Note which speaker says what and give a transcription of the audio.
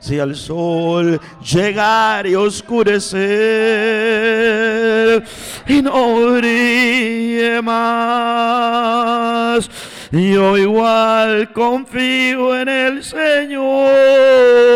Speaker 1: Si al sol llegar y oscurecer y no brille más, yo igual confío en el Señor.